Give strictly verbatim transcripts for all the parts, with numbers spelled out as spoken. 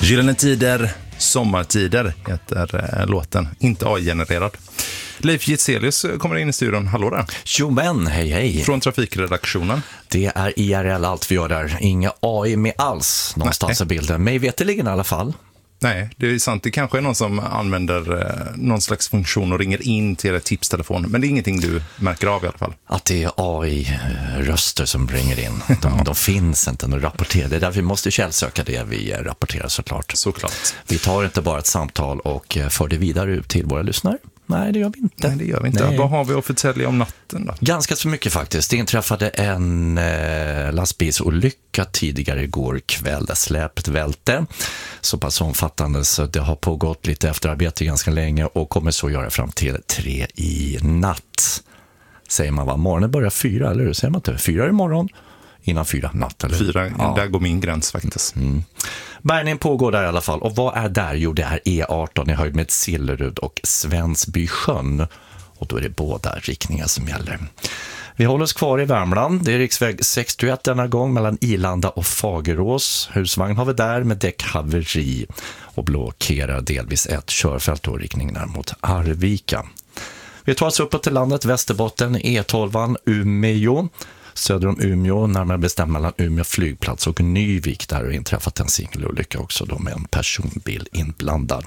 Gyllene tider, sommartider heter äh, låten, inte A I-genererad. Leif Gitzelius kommer in i studion. Hallå där. Jo men, hej hej. Från trafikredaktionen. Det är I R L allt vi gör där. Inga A I med alls någonstans i bilden. Mig veterligen i alla fall. Nej, det är sant. Det kanske är någon som använder eh, någon slags funktion och ringer in till ett tipstelefon. Men det är ingenting du märker av i alla fall. Att det är A I-röster som ringer in. De, ja. de finns inte att rapportera. Det är därför vi måste källsöka det vi rapporterar såklart. Såklart. Vi tar inte bara ett samtal och för det vidare ut till våra lyssnare. Nej, det gör vi inte. Nej, det gör vi inte. Nej. Vad har vi att förtälja om natten då? Ganska så mycket faktiskt. Det inträffade en eh, lastbilsolycka tidigare igår kväll. Där släpet välte. Så pass omfattande så det har pågått lite efterarbete ganska länge och kommer så göra fram till tre i natt. Säger man va? Morgonen börjar fyra, eller hur? Säger man inte? Fyra i morgon innan fyra natt, eller? Fyra, ja. Där går min gräns faktiskt. Mm. Bärgning pågår där i alla fall. Och vad är där? Jo, det är E arton i höjd med Sillerud och Svensbysjön. Och då är det båda riktningar som gäller. Vi håller oss kvar i Värmland. Det är riksväg sextioett denna gång mellan Ilanda och Fagerås. Husvagn har vi där med däckhaveri och blockerar delvis ett körfält och riktningen mot Arvika. Vi tar oss uppåt till landet Västerbotten, E tolv, Umeå. Söder om Umeå, närmare bestämt mellan Umeå flygplats och Nyvik, där har inträffat en singelolycka också då med en personbil inblandad.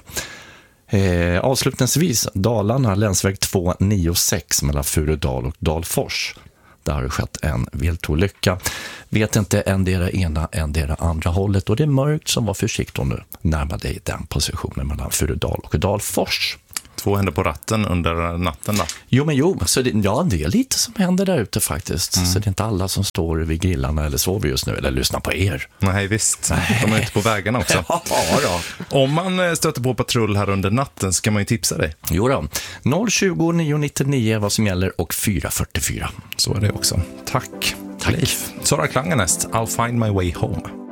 Eh, avslutningsvis Dalarna, länsväg två nio sex mellan Furudal och Dalfors. Där har det skett en viltolycka. Vet inte endera ena, endera andra hållet och det är mörkt som var försiktigt nu. Närmare dig den positionen mellan Furudal och Dalfors. Två händer på ratten under natten då? Jo men jo, så det, ja, det är lite som händer där ute faktiskt. Mm. Så det är inte alla som står vid grillarna eller sover just nu eller lyssnar på er. Nej visst, Nej. De är ute på vägarna också. Ja, då. Om man stöter på patrull här under natten så kan man ju tipsa dig. Jo då, noll tjugo nio nittionio vad som gäller och fyra fyrtiofyra. Så är det också. Tack. Tack. Leif. Sara Klangen näst, I'll find my way home.